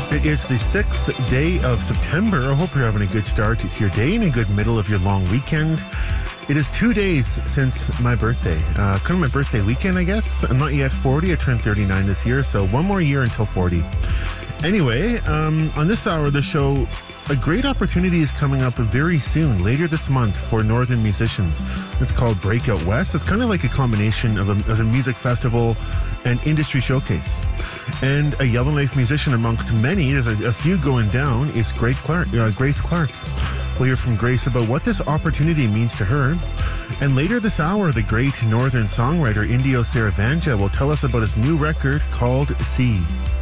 It is the 6th day of September. I hope you're having a good start to your day and a good middle of your long weekend. It is 2 days since my birthday. Kind of my birthday weekend, I guess. I'm not yet 40. I turned 39 this year, so one more year until 40. Anyway, on this hour of the show, a great opportunity is coming up very soon, later this month, for Northern musicians. It's called Breakout West. It's kind of like a combination of a music festival and industry showcase. And a Yellowknife musician amongst many, there's a few going down, is Grace Clark. We'll hear from Grace about what this opportunity means to her. And later this hour, the great Northern songwriter Indio Saravanja will tell us about his new record called Sea.